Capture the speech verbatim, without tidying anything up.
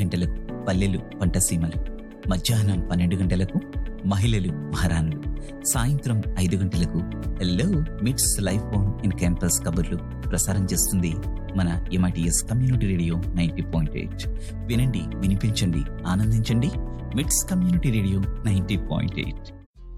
గంటలకు పల్లెలు పంటసీమలు, మధ్యాహ్నం పన్నెండు గంటలకు మహిళలు మహారాణులు, సాయంత్రం ఐదు గంటలకు హలో మిట్స్ లైఫ్ ఆన్ ఇన్ క్యాంపస్ కబుర్లు ప్రసారం చేస్తుంది మన MITS community radio ninety point eight. వినండి, వినిపించండి, ఆనందించండి. మిట్స్ community radio ninety point eight.